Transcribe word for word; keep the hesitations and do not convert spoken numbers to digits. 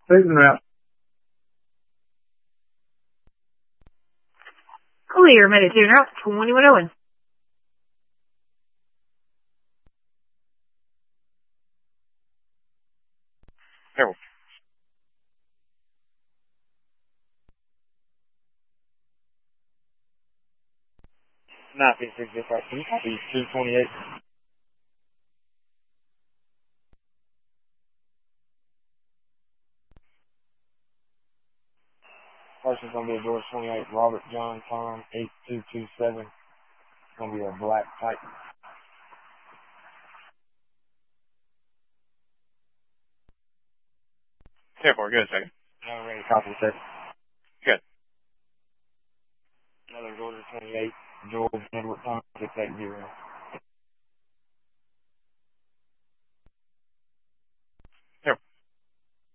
Cruising route. Clear, Mediterranean route twenty-one oh one. Careful. nine six six zero five two, two twenty-eight. Person's gonna be a George twenty-eight, Robert John Tom eight two two seven. It's gonna be a black type. Careful, good, second. No ready, copy, sir. Good. Another Georgia twenty-eight, George Edward Tom six eight zero.